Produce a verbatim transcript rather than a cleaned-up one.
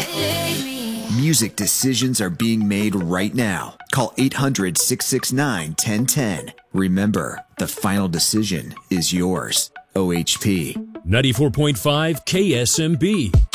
Music decisions are being made right now. Call eight hundred, six six nine, one zero one zero. Remember, the final decision is yours. O H P. ninety-four point five K S M B.